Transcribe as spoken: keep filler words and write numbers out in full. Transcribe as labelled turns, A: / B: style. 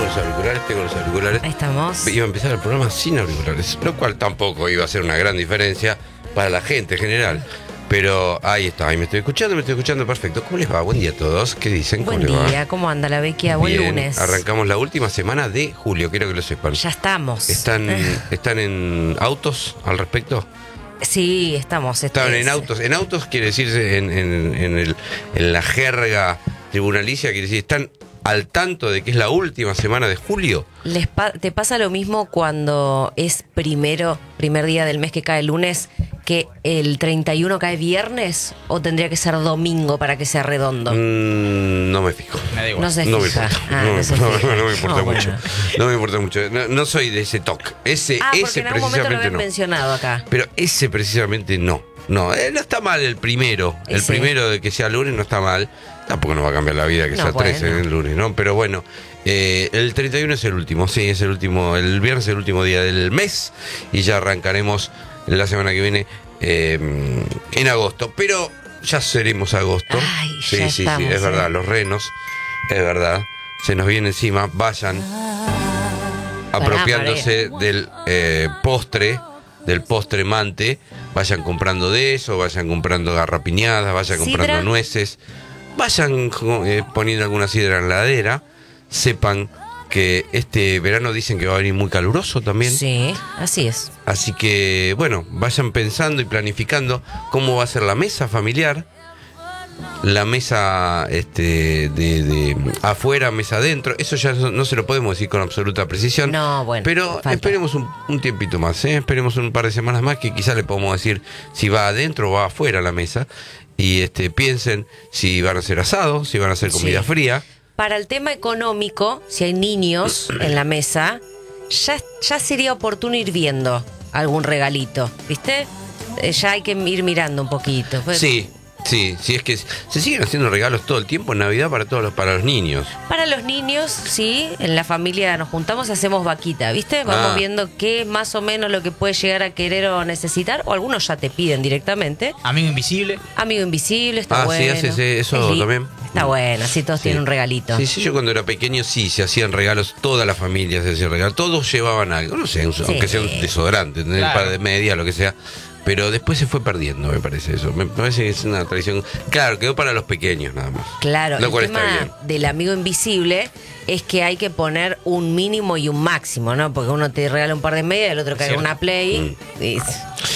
A: los auriculares, tengo los auriculares.
B: Ahí estamos.
A: Iba a empezar el programa sin auriculares, lo cual tampoco iba a ser una gran diferencia para la gente en general. Pero ahí está, ahí me estoy escuchando, me estoy escuchando perfecto. ¿Cómo les va? Buen día a todos. ¿Qué dicen? ¿Cómo
B: Buen
A: les
B: día,
A: va?
B: ¿cómo anda la Bequia? Buen
A: Bien,
B: lunes.
A: arrancamos la última semana de julio, quiero que lo sepan.
B: Ya estamos.
A: ¿Están, ¿Están en autos al respecto?
B: Sí, estamos.
A: Estaban
B: este,
A: en autos. En autos quiere decirse en, en, en, el, en la jerga tribunalicia, quiere decir, ¿están al tanto de que es la última semana de julio?
B: Les pa- ¿Te pasa lo mismo cuando es primero, primer día del mes que cae lunes, que el treinta y uno cae viernes? ¿O tendría que ser domingo para que sea redondo?
A: Mm, no me fijo.
C: Me da igual.
B: No se
A: No me
B: fija.
A: importa.
B: Ah,
A: no, me-
B: no se
A: no,
B: fija.
A: no me importa
B: Ah,
A: mucho.
B: bueno.
A: No me importa mucho. No, no soy de ese toque. Ese,
B: Ah, porque
A: ese
B: en algún momento lo
A: precisamente
B: habían
A: no.
B: mencionado acá.
A: Pero ese precisamente no. No, eh, no está mal el primero. El
B: Sí.
A: primero de que sea lunes no está mal. Tampoco nos va a cambiar la vida que
B: No,
A: sea
B: bueno.
A: trece el lunes, ¿no? Pero bueno, eh, el treinta y uno es el último, sí, es el último. El viernes es el último día del mes y ya arrancaremos la semana que viene eh, en agosto. Pero ya seremos agosto.
B: Ay,
A: sí,
B: ya
A: sí,
B: estamos,
A: sí, es verdad,
B: eh.
A: los renos, es verdad. Se nos viene encima, vayan apropiándose del eh, postre, del postre mante, vayan comprando de eso, vayan comprando garrapiñadas, vayan
B: ¿Sidra?
A: comprando nueces, vayan eh, poniendo alguna sidra en la heladera, sepan que este verano dicen que va a venir muy caluroso también,
B: Sí, así es.
A: así que bueno, vayan pensando y planificando cómo va a ser la mesa familiar. La mesa este, de, de afuera, mesa adentro, eso ya no, no se lo podemos decir con absoluta precisión.
B: No, bueno,
A: pero
B: falta.
A: esperemos un, un tiempito más, ¿eh? Esperemos un par de semanas más que quizás le podemos decir si va adentro o va afuera la mesa. Y este piensen si van a hacer asado, si van a hacer comida
B: Sí.
A: fría.
B: Para el tema económico, si hay niños en la mesa, ya, ya sería oportuno ir viendo algún regalito, ¿viste? Eh, ya hay que ir mirando un poquito. Pues,
A: Sí, sí, sí, es que se siguen haciendo regalos todo el tiempo en Navidad para todos los, para los niños.
B: Para los niños, sí, en la familia nos juntamos, hacemos vaquita, ¿viste? Vamos
A: Ah.
B: viendo qué es más o menos lo que puede llegar a querer o necesitar, o algunos ya te piden directamente.
C: Amigo invisible.
B: Amigo invisible, está
A: Ah,
B: bueno.
A: sí, haces eso
B: Es li-
A: también.
B: Está bueno, así todos
A: Sí.
B: tienen un regalito.
A: Sí, sí, yo cuando era pequeño sí, se hacían regalos, toda la familia se hacía regalos, todos llevaban algo, no sé, un- aunque sea un desodorante, un
C: Claro.
A: par de medias, lo que sea, pero después se fue perdiendo, me parece eso, me parece que es una tradición, claro, quedó para los pequeños nada más.
B: Claro,
A: Lo
B: el
A: cual está
B: tema
A: bien.
B: del amigo invisible es que hay que poner un mínimo y un máximo, ¿no? Porque uno te regala un par de medias, el otro cae
C: Cierto.
B: una Play.
A: Mm.
B: Y